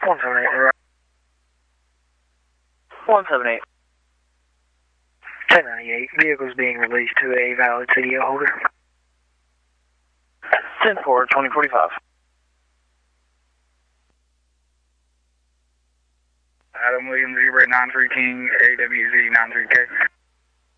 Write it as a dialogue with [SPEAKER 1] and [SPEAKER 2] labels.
[SPEAKER 1] 178, right. 178. 1098, vehicles being released to a valid CDL holder. 10-4, 2045.
[SPEAKER 2] Adam Williams, Zebra 93 King, AWZ 93K.